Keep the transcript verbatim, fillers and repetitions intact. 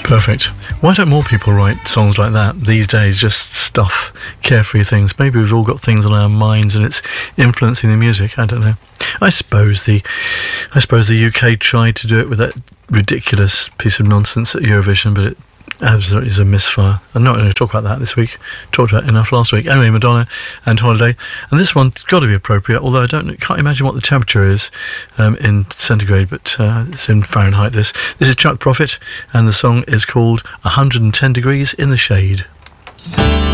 Perfect. Why don't more people write songs like that these days? Just stuff, carefree things. Maybe we've all got things on our minds and it's influencing the music. I don't know. I suppose the, I suppose the U K tried to do it with that ridiculous piece of nonsense at Eurovision, but it absolutely is a misfire. I'm not going to talk about that this week. Talked about it enough last week. Anyway, Madonna and Holiday, and this one's got to be appropriate. Although I don't, can't imagine what the temperature is um, in centigrade, but uh, it's in Fahrenheit. This this is Chuck Prophet, and the song is called one hundred ten Degrees in the Shade.